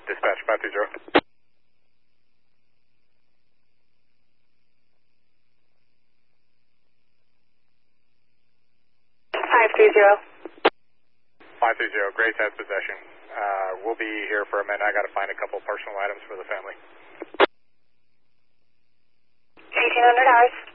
Dispatch 530. 530, Grace has possession. We'll be here for a minute. I got to find a couple personal items for the family. 1800 hours.